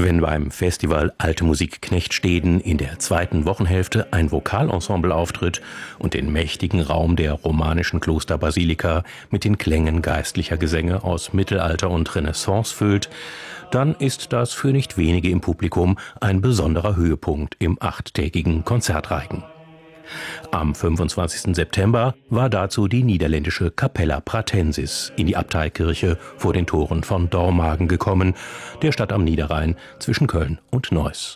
Wenn beim Festival Alte Musik Knechtsteden in der zweiten Wochenhälfte ein Vokalensemble auftritt und den mächtigen Raum der romanischen Klosterbasilika mit den Klängen geistlicher Gesänge aus Mittelalter und Renaissance füllt, dann ist das für nicht wenige im Publikum ein besonderer Höhepunkt im 8-tägigen Konzertreigen. Am 25. September war dazu die niederländische Capella Pratensis in die Abteikirche vor den Toren von Dormagen gekommen, der Stadt am Niederrhein zwischen Köln und Neuss.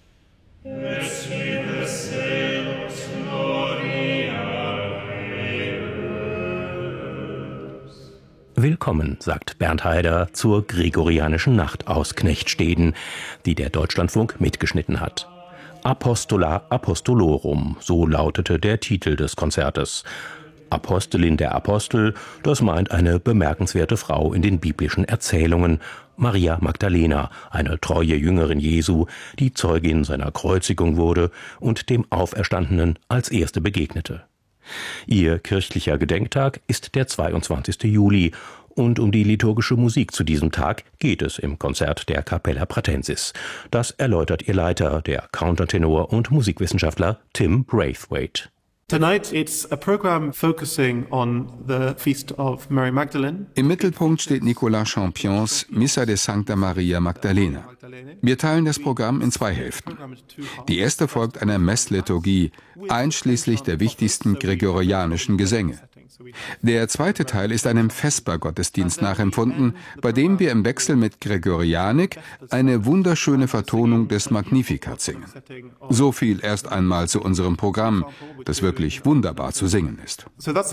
Willkommen, sagt Bernd Haider zur Gregorianischen Nacht aus Knechtsteden, die der Deutschlandfunk mitgeschnitten hat. Apostola Apostolorum, so lautete der Titel des Konzertes. Apostelin der Apostel, das meint eine bemerkenswerte Frau in den biblischen Erzählungen, Maria Magdalena, eine treue Jüngerin Jesu, die Zeugin seiner Kreuzigung wurde und dem Auferstandenen als erste begegnete. Ihr kirchlicher Gedenktag ist der 22. Juli und um die liturgische Musik zu diesem Tag geht es im Konzert der Capella Pratensis. Das erläutert ihr Leiter, der Countertenor und Musikwissenschaftler Tim Braithwaite. Tonight it's a program focusing on the feast of Mary Magdalene. Im Mittelpunkt steht Nicolas Champions Missa de Sancta Maria Magdalena. Wir teilen das Programm in zwei Hälften. Die erste folgt einer Messliturgie, einschließlich der wichtigsten gregorianischen Gesänge. Der zweite Teil ist einem Vespergottesdienst nachempfunden, bei dem wir im Wechsel mit Gregorianik eine wunderschöne Vertonung des Magnificat singen. So viel erst einmal zu unserem Programm, das wirklich wunderbar zu singen ist.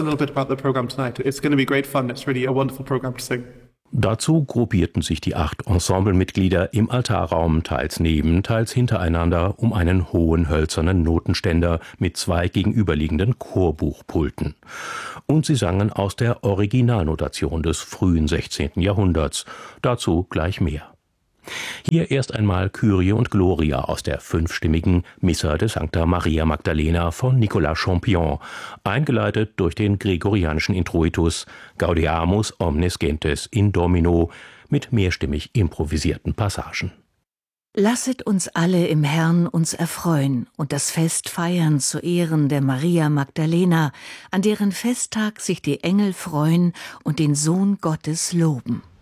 Dazu gruppierten sich die 8 Ensemblemitglieder im Altarraum teils neben, teils hintereinander um einen hohen hölzernen Notenständer mit 2 gegenüberliegenden Chorbuchpulten. Und sie sangen aus der Originalnotation des frühen 16. Jahrhunderts. Dazu gleich mehr. Hier erst einmal Kyrie und Gloria aus der 5-stimmigen Missa de Sancta Maria Magdalena von Nicolas Champion, eingeleitet durch den gregorianischen Introitus Gaudeamus omnes gentes in Domino mit mehrstimmig improvisierten Passagen. Lasset uns alle im Herrn uns erfreuen und das Fest feiern zu Ehren der Maria Magdalena, an deren Festtag sich die Engel freuen und den Sohn Gottes loben.